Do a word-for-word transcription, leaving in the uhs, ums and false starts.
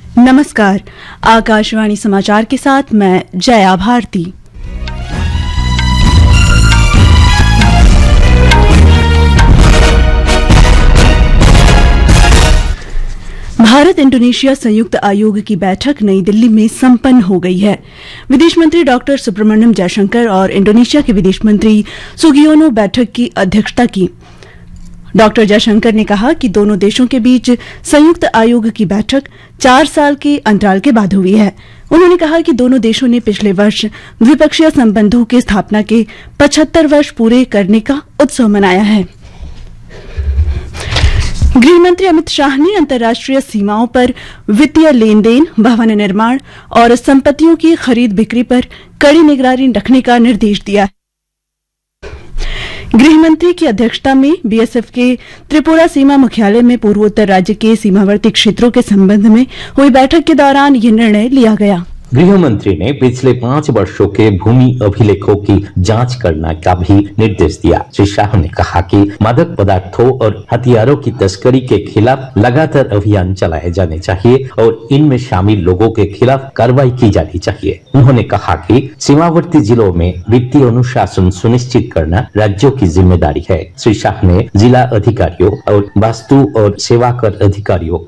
नमस्कार। आकाशवाणी समाचार के साथ मैं जया भारती। भारत इंडोनेशिया संयुक्त आयोग की बैठक नई दिल्ली में संपन्न हो गई है। विदेश मंत्री डॉक्टर सुब्रमण्यम जयशंकर और इंडोनेशिया के विदेश मंत्री सुगियोनो बैठक की अध्यक्षता की। डॉक्टर जयशंकर ने कहा कि दोनों देशों के बीच संयुक्त आयोग की बैठक चार साल के अंतराल के बाद हुई है। उन्होंने कहा कि दोनों देशों ने पिछले वर्ष द्विपक्षीय संबंधों की स्थापना के पचहत्तर वर्ष पूरे करने का उत्सव मनाया है। गृहमंत्री अमित शाह ने अंतर्राष्ट्रीय सीमाओं पर वित्तीय लेन देन, भवन निर्माण और संपत्तियों की खरीद बिक्री पर कड़ी निगरानी रखने का निर्देश दिया है। गृहमंत्री की अध्यक्षता में बीएसएफ के त्रिपुरा सीमा मुख्यालय में पूर्वोत्तर राज्य के सीमावर्ती क्षेत्रों के संबंध में हुई बैठक के दौरान यह निर्णय लिया गया। गृह मंत्री ने पिछले पांच वर्षों के भूमि अभिलेखों की जांच करने का भी निर्देश दिया। श्री शाह ने कहा कि मादक पदार्थों और हथियारों की तस्करी के खिलाफ लगातार अभियान चलाए जाने चाहिए और इनमें शामिल लोगों के खिलाफ कार्रवाई की जानी चाहिए। उन्होंने कहा कि सीमावर्ती जिलों में वित्तीय अनुशासन सुनिश्चित करना राज्यों की जिम्मेदारी है। श्री शाह ने जिला अधिकारियों और वस्तु और सेवा कर अधिकारियों